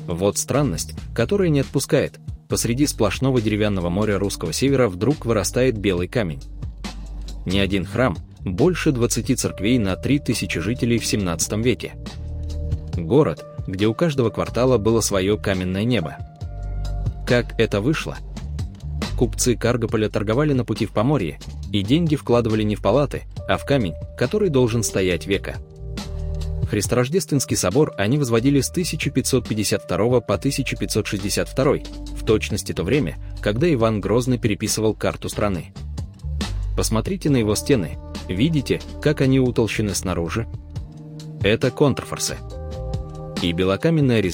Вот странность, которая не отпускает. Посреди сплошного деревянного моря русского севера вдруг вырастает белый камень. Ни один храм, больше 20 церквей на 3000 жителей в 17 веке. Город, где у каждого квартала было свое каменное небо. Как это вышло? Купцы Каргополя торговали на пути в Поморье, и деньги вкладывали не в палаты, а в камень, который должен стоять века. Христорождественский собор они возводили с 1552 по 1562, в точности то время, когда Иван Грозный переписывал карту страны. Посмотрите на его стены, видите, как они утолщены снаружи? Это контрфорсы. И белокаменная резьба